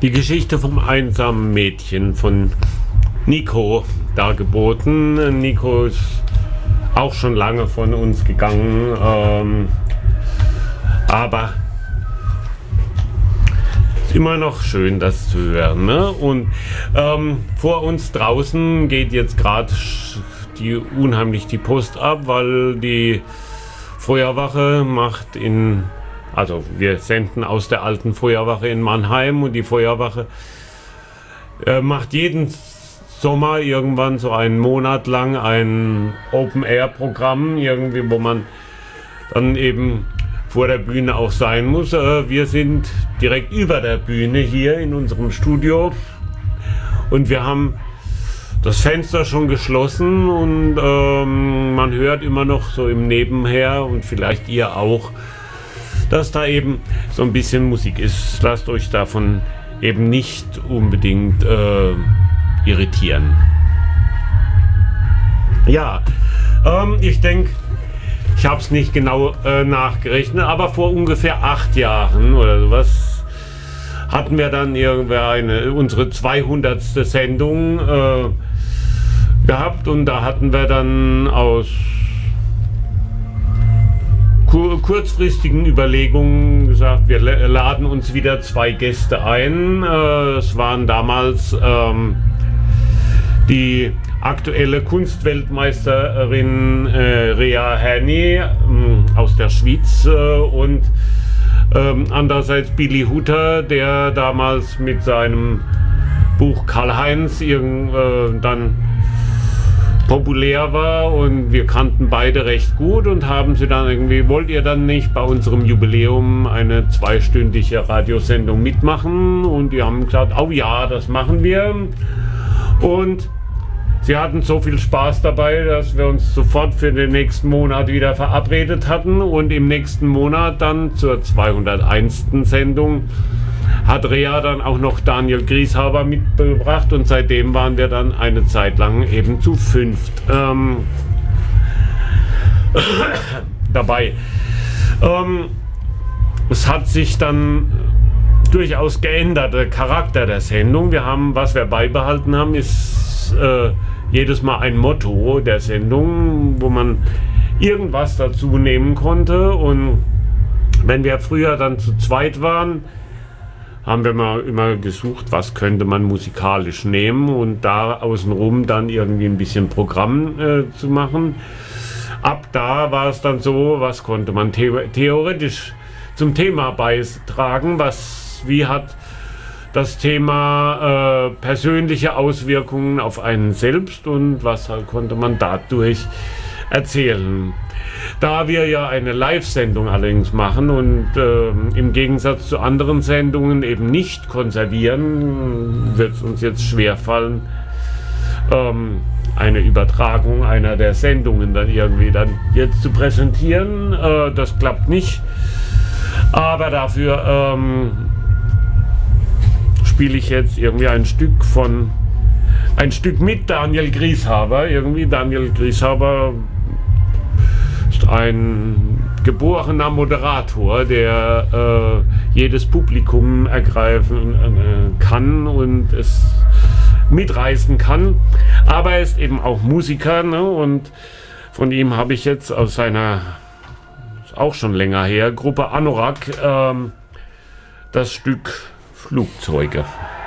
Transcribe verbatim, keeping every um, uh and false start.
Die Geschichte vom einsamen Mädchen von Nico dargeboten. Nico ist auch schon lange von uns gegangen, ähm, aber es ist immer noch schön, das zu hören. Ne? Und ähm, vor uns draußen geht jetzt gerade die unheimlich die Post ab, weil die Feuerwache macht in Also wir senden aus der alten Feuerwache in Mannheim und die Feuerwache äh, macht jeden Sommer irgendwann so einen Monat lang ein Open-Air-Programm, irgendwie, wo man dann eben vor der Bühne auch sein muss. Äh, wir sind direkt über der Bühne hier in unserem Studio und wir haben das Fenster schon geschlossen und ähm, man hört immer noch so im Nebenher und vielleicht ihr auch, dass da eben so ein bisschen Musik ist. Lasst euch davon eben nicht unbedingt äh, irritieren. Ja, ähm, ich denke, ich habe es nicht genau äh, nachgerechnet, aber vor ungefähr acht Jahren oder sowas hatten wir dann irgendwie eine, unsere zweihundertste Sendung äh, gehabt und da hatten wir dann aus kurzfristigen Überlegungen gesagt, wir laden uns wieder zwei Gäste ein. Es waren damals ähm, die aktuelle Kunstweltmeisterin äh, Rea Herny äh, aus der Schweiz äh, und äh, andererseits Billy Hutter, der damals mit seinem Buch Karl-Heinz äh, dann populär war und wir kannten beide recht gut und haben sie dann irgendwie, wollt ihr dann nicht bei unserem Jubiläum eine zweistündige Radiosendung mitmachen? Und die haben gesagt, oh ja, das machen wir. Und sie hatten so viel Spaß dabei, dass wir uns sofort für den nächsten Monat wieder verabredet hatten und im nächsten Monat dann zur zweihunderteinsten Sendung hat Rea dann auch noch Daniel Grieshaber mitgebracht und seitdem waren wir dann eine Zeit lang eben zu fünft ähm, dabei. Ähm, es hat sich dann durchaus geändert, der Charakter der Sendung. Wir haben, was wir beibehalten haben, ist äh, jedes Mal ein Motto der Sendung, wo man irgendwas dazu nehmen konnte. Und wenn wir früher dann zu zweit waren, haben wir mal immer gesucht, was könnte man musikalisch nehmen und da außenrum dann irgendwie ein bisschen Programm äh, zu machen. Ab da war es dann so, was konnte man the- theoretisch zum Thema beitragen, was, wie hat das Thema äh, persönliche Auswirkungen auf einen selbst und was konnte man dadurch erzählen. Da wir ja eine Live-Sendung allerdings machen und äh, im Gegensatz zu anderen Sendungen eben nicht konservieren, wird es uns jetzt schwerfallen, ähm, eine Übertragung einer der Sendungen dann irgendwie dann jetzt zu präsentieren. Äh, das klappt nicht, aber dafür ähm, spiele ich jetzt irgendwie ein Stück von ein Stück mit Daniel Grieshaber. Irgendwie Daniel Grieshaber ist ein geborener Moderator, der äh, jedes Publikum ergreifen äh, kann und es mitreißen kann. Aber er ist eben auch Musiker, ne? Und von ihm habe ich jetzt aus seiner, ist auch schon länger her, Gruppe Anorak ähm, das Stück Flugzeuge.